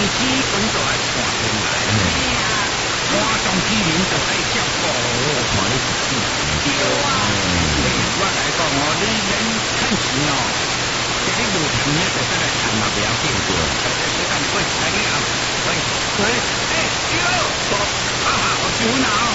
机工作来看进来，山上居民就爱照顾，看你是死对啊。我来讲哦，你免趁钱哦，这你无钱呢，就再来谈嘛，不要紧着。这干喂，来你啊，喂，哟，我收拿哦，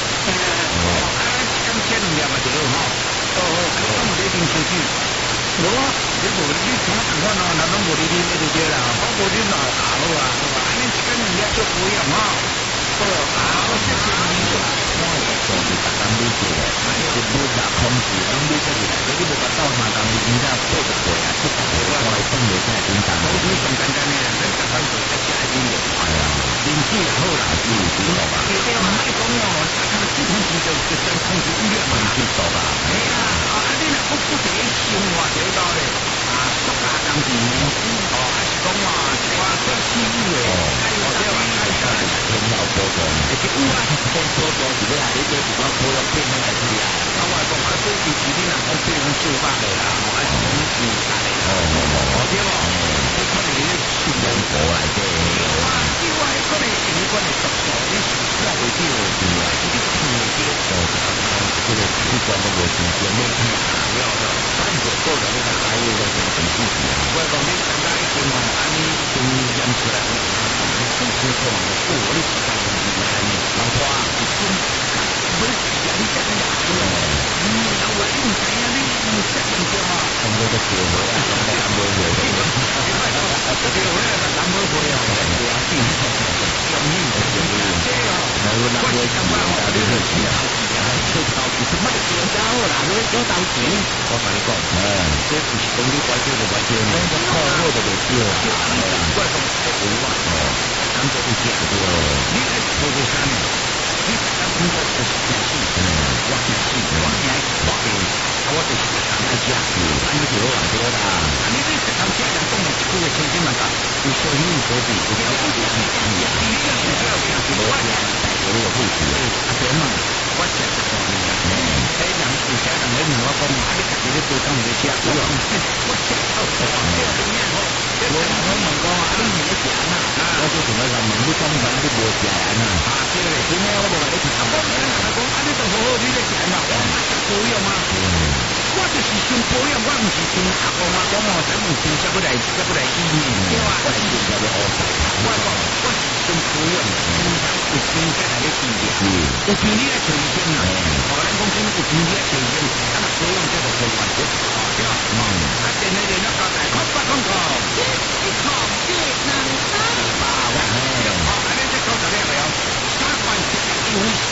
刚签2粒嘛就好吼，你讲无你啉烧酒，无啊，你无你怎么办法哦？那拢无你啉就对啦，我无啉嘛好啊，安尼一斤2粒足贵啊嘛。好，谢谢你。我做是逐工你做的，是不打空气，你这里来，你无甲到3工，你真正80岁啊，70岁我来算袂使简单。我你上简单的，咱逐工做一下饮料，哎呀，啉水也好啦，是好吧？对啊，莫讲哦，这空气就真空气污染嘛，是错吧？哎呀，你若不第一生活这道咧，国家工钱，还是讲我做私有的，或者我开销来天要波动，而且有啊，天波动是要你这一个保养品来处理啊。我讲最近是你若讲变成手法的啦，还是讲油漆的啦，对无？你可能你训练过来的。有啊，有啊，可能因为我的特殊，你是看袂到，还是你听袂到？这个器官都无新鲜，你听了了，反正个人你来解释个很事情。我讲你刚刚一听哦，安尼先验出来，很清楚嘛，你是干什么的呢？老婆啊，是真，不是呀，你这个呀，老外你唔知呀，你唔识人家嘛？我们都学会啊，我们不会的。这个我也是南北会啊，不要紧，容易的，这个我是想办法，你很清楚呀，这到底是卖多少啦？你多少钱？我跟你讲，这不是讲你怪这个怪这个，那个靠我的就对了。怪讲这5万哦，咱这一家对哦，你这头个山呢？你咱工作就是电视，我电视，我还发给，我就是一场来家，安尼就好很多啦。你这一场家人讲的一句的千金万达，有收益有收益，有标准的你要是这样子，我讲带给我付出，对嘛？我讲是这样的，人有些人咧问我讲，你家己咧做工嘅车，我车好大，这样好。我问讲你唔咧食啊？我就同佢讲，问你中午你无食啊？对咧，今日我无甲你食。我讲你就好好你咧食嘛，我嘛食保养嘛。我就是想保养，我唔是想学我嘛讲哦，咱唔想才不来医院。对啊，我是想要学习。我讲我是想保养，平常有钱才来咧治疗。有钱你来找医生啦。咱讲真有钱你来找医生，咱保养这个好完的。对吧？电那电那搞大空白广告，一靠越南三把万。安尼这搞得了没有？3万700因为是